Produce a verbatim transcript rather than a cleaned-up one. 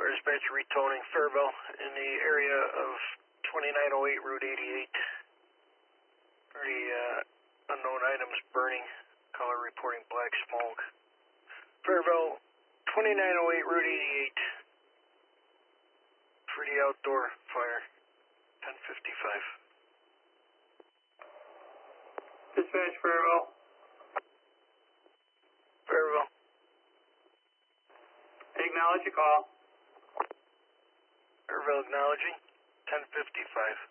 Fire dispatch retoning Fairville in the area of twenty-nine oh eight Route eighty-eight. Pretty uh, unknown items burning, color reporting black smoke. Fairville, twenty-nine oh eight Route eighty-eight. Pretty outdoor fire, ten fifty-five. Dispatch Fairville. Fairville. Acknowledge your call. Fairville acknowledging, ten fifty-five.